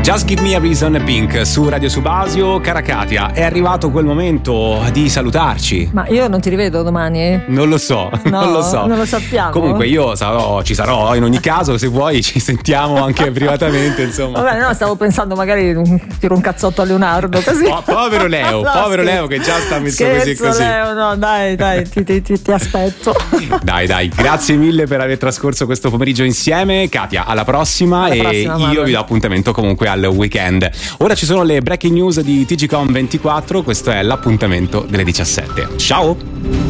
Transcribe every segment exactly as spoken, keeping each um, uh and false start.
Just Give Me a Reason, Pink su Radio Subasio. Cara Katia, è arrivato quel momento di salutarci. Ma io non ti rivedo domani? Non lo so, no, non lo so. Non lo sappiamo. Comunque io sarò, ci sarò in ogni caso, se vuoi ci sentiamo anche privatamente, insomma. Vabbè, no, stavo pensando magari tiro un cazzotto a Leonardo così. Oh, povero Leo, no, povero scherzo. Leo che già sta messo Scherzo, così così. Leo, no, dai, dai, ti, ti, ti, ti aspetto. Dai, dai, grazie mille per aver trascorso questo pomeriggio insieme. Katia, alla prossima. Alla e prossima, io Manuel. vi do appuntamento comunque al weekend. Ora ci sono le breaking news di T G Com ventiquattro, questo è l'appuntamento delle diciassette. Ciao!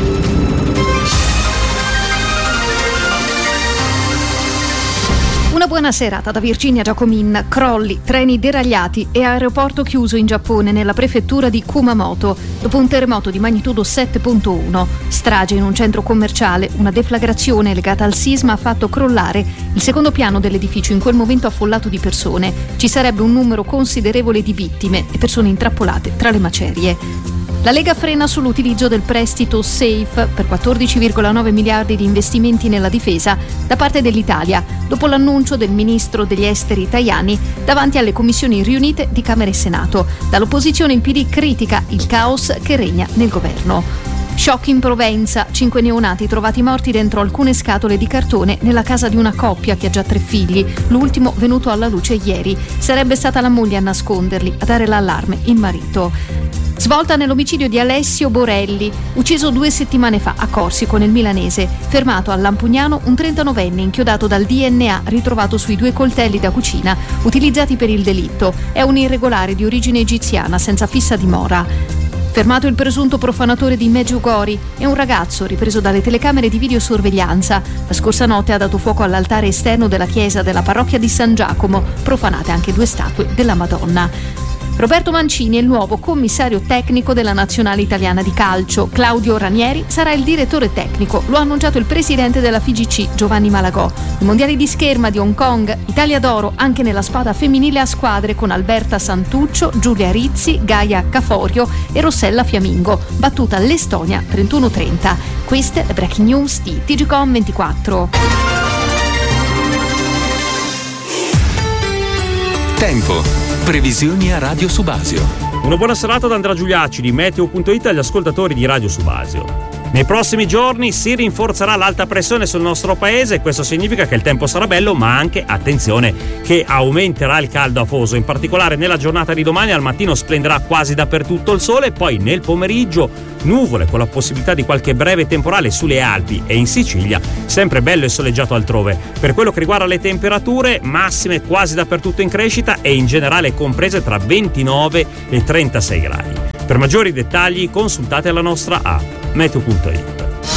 Una buona serata da Virginia Giacomin. Crolli, treni deragliati e aeroporto chiuso in Giappone nella prefettura di Kumamoto dopo un terremoto di magnitudo sette virgola uno. Strage in un centro commerciale, una deflagrazione legata al sisma ha fatto crollare il secondo piano dell'edificio, in quel momento affollato di persone. Ci sarebbe un numero considerevole di vittime e persone intrappolate tra le macerie. La Lega frena sull'utilizzo del prestito SAFE per quattordici virgola nove miliardi di investimenti nella difesa da parte dell'Italia, dopo l'annuncio del ministro degli esteri Tajani davanti alle commissioni riunite di Camera e Senato. Dall'opposizione il P D critica il caos che regna nel governo. Shock in Provenza, cinque neonati trovati morti dentro alcune scatole di cartone nella casa di una coppia che ha già tre figli, l'ultimo venuto alla luce ieri. Sarebbe stata la moglie a nasconderli, a dare l'allarme il marito. Svolta nell'omicidio di Alessio Borelli, ucciso due settimane fa a Corsico nel milanese. Fermato a Lampugnano un trentanovenne inchiodato dal D N A ritrovato sui due coltelli da cucina utilizzati per il delitto. È un irregolare di origine egiziana senza fissa dimora. Fermato il presunto profanatore di Medjugorje, è un ragazzo ripreso dalle telecamere di videosorveglianza. La scorsa notte ha dato fuoco all'altare esterno della chiesa della parrocchia di San Giacomo, profanate anche due statue della Madonna. Roberto Mancini è il nuovo commissario tecnico della nazionale italiana di calcio. Claudio Ranieri sarà il direttore tecnico, lo ha annunciato il presidente della F I G C Giovanni Malagò. I mondiali di scherma di Hong Kong, Italia d'oro anche nella spada femminile a squadre con Alberta Santuccio, Giulia Rizzi, Gaia Caforio e Rossella Fiamingo, battuta l'Estonia trentuno a trenta. Queste le breaking news di T G Com ventiquattro. Tempo. Previsioni a Radio Subasio. Una buona serata da Andrea Giuliacci di Meteo punto it agli ascoltatori di Radio Subasio. Nei prossimi giorni si rinforzerà l'alta pressione sul nostro paese e questo significa che il tempo sarà bello, ma anche, attenzione, che aumenterà il caldo afoso. In particolare nella giornata di domani al mattino splenderà quasi dappertutto il sole, poi nel pomeriggio nuvole con la possibilità di qualche breve temporale sulle Alpi e in Sicilia, sempre bello e soleggiato altrove. Per quello che riguarda le temperature, massime quasi dappertutto in crescita e in generale comprese tra ventinove e trentasei gradi. Per maggiori dettagli consultate la nostra app Meteo punto it.